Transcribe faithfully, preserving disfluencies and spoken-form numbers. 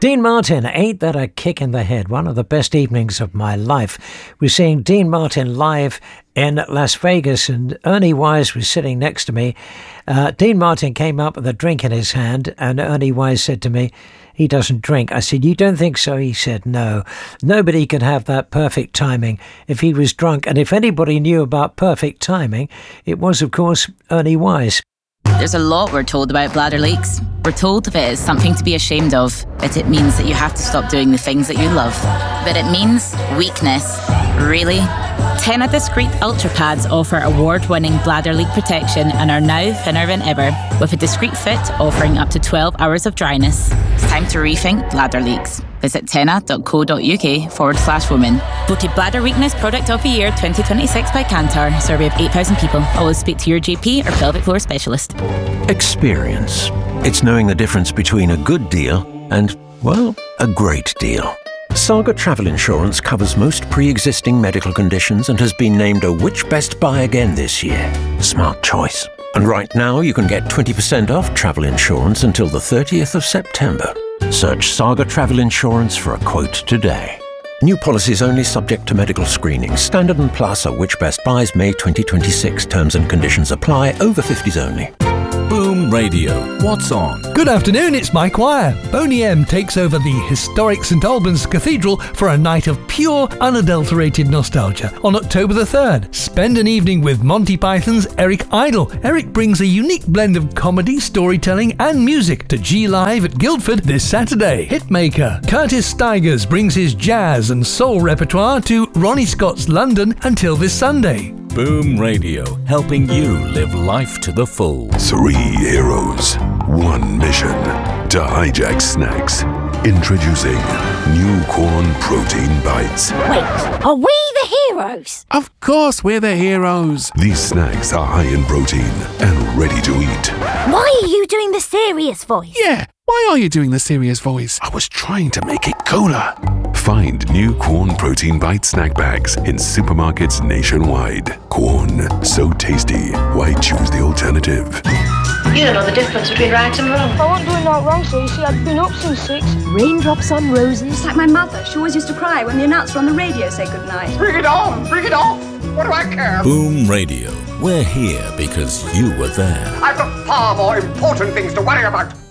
Dean Martin, ain't that a kick in the head? One of the best evenings of my life. We're seeing Dean Martin live in Las Vegas, and Ernie Wise was sitting next to me. Uh, Dean Martin came up with a drink in his hand, and Ernie Wise said to me, he doesn't drink. I said, you don't think so? He said, no. Nobody could have that perfect timing if he was drunk. And if anybody knew about perfect timing, it was, of course, Ernie Wise. There's a lot we're told about bladder leaks. We're told that it is something to be ashamed of, that it means that you have to stop doing the things that you love. But it means weakness. Really? Tena Discreet Ultra Pads offer award-winning bladder leak protection and are now thinner than ever, with a discreet fit offering up to twelve hours of dryness. It's time to rethink bladder leaks. Visit tena.co.uk forward slash women. Voted Bladder Weakness Product of the Year twenty twenty-six by Kantar. Survey of eight thousand people. Always speak to your G P or pelvic floor specialist. Experience. It's knowing the difference between a good deal and, well, a great deal. Saga Travel Insurance covers most pre-existing medical conditions and has been named a Which Best Buy again this year. Smart choice. And right now you can get twenty percent off travel insurance until the thirtieth of September. Search Saga Travel Insurance for a quote today. New policies only subject to medical screening. Standard and Plus are Which Best Buys May twenty twenty-six. Terms and conditions apply. Over fifties only. Boom Radio. What's on? Good afternoon, it's Mike Wire. Boney M takes over the historic St Albans Cathedral for a night of pure, unadulterated nostalgia on October the third. Spend an evening with Monty Python's Eric Idle. Eric brings a unique blend of comedy, storytelling and music to G Live at Guildford this Saturday. Hitmaker Curtis Stigers brings his jazz and soul repertoire to Ronnie Scott's London until this Sunday. Boom Radio, helping you live life to the full. Three heroes, one mission, to hijack snacks. Introducing new corn protein bites. Wait, are we the heroes? Of course we're the heroes. These snacks are high in protein and ready to eat. Why are you doing the serious voice? Yeah, why are you doing the serious voice? I was trying to make it cooler. Find new Corn Protein Bite snack bags in supermarkets nationwide. Corn, so tasty. Why choose the alternative? You don't know the difference between right and wrong. I wasn't doing that wrong, so you see, I'd been up since six. Raindrops on roses. It's like my mother. She always used to cry when the announcer on the radio said goodnight. Bring it on! Bring it on! What do I care? Boom Radio. We're here because you were there. I've got far more important things to worry about.